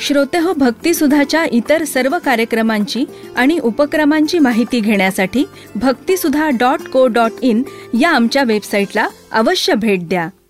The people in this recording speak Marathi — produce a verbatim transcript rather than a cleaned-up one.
श्रोतेहो, भक्तिसुधाच्या इतर सर्व कार्यक्रमांची आणि उपक्रमांची माहिती घेण्यासाठी भक्तिसुधा डॉट को डॉट इन या आमच्या वेबसाईटला अवश्य भेट द्या.